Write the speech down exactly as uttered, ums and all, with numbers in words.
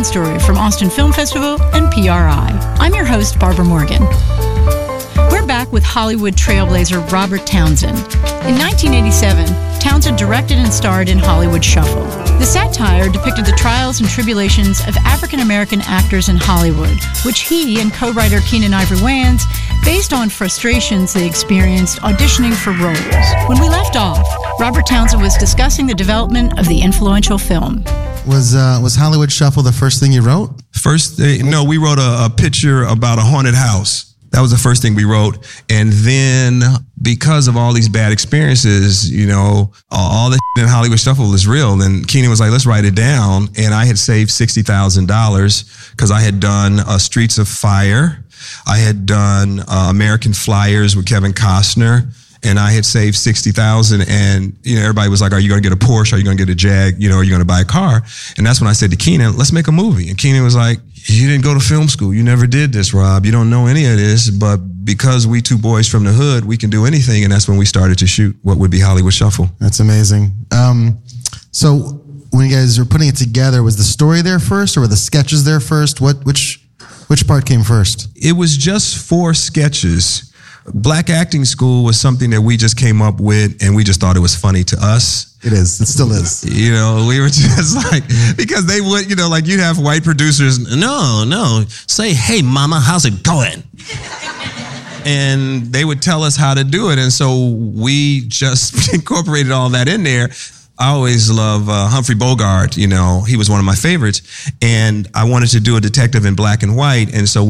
Sound Story from Austin Film Festival and P R I. I'm your host, Barbara Morgan. We're back with Hollywood trailblazer Robert Townsend. In nineteen eighty-seven, Townsend directed and starred in Hollywood Shuffle. The satire depicted the trials and tribulations of African-American actors in Hollywood, which he and co-writer Keenen Ivory Wayans based on frustrations they experienced auditioning for roles. When we left off, Robert Townsend was discussing the development of the influential film. Was uh, was Hollywood Shuffle the first thing you wrote? First, uh, no, we wrote a, a picture about a haunted house. That was the first thing we wrote. And then because of all these bad experiences, you know, all the in Hollywood Shuffle is real. And Keenen was like, let's write it down. And I had saved sixty thousand dollars because I had done uh, Streets of Fire. I had done uh, American Flyers with Kevin Costner. And I had saved sixty thousand dollars, and you know, everybody was like, are you going to get a Porsche? Are you going to get a Jag? You know, are you going to buy a car? And that's when I said to Keenen, let's make a movie. And Keenen was like, you didn't go to film school. You never did this, Rob. You don't know any of this. But because we two boys from the hood, we can do anything. And that's when we started to shoot what would be Hollywood Shuffle. That's amazing. Um, so when you guys were putting it together, was the story there first, or were the sketches there first? What, which, which part came first? It was just four sketches. Black Acting School was something that we just came up with, and we just thought it was funny to us. It is. It still is. You know, we were just like, because they would, you know, like you'd have white producers, no, no, say, hey, mama, how's it going? And they would tell us how to do it. And so we just incorporated all that in there. I always love uh, Humphrey Bogart, you know, he was one of my favorites. And I wanted to do a detective in black and white. And so